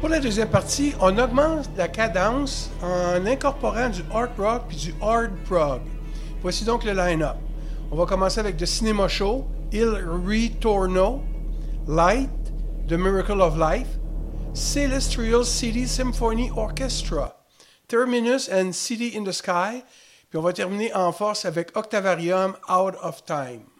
Pour la deuxième partie, on augmente la cadence en incorporant du art rock puis du hard prog. Voici donc le line-up. On va commencer avec The Cinema Show, Il Ritorno, Light, The Miracle of Life, Celestial City Symphony Orchestra, Terminus and City in the Sky, puis on va terminer en force avec Octavarium Out of Time.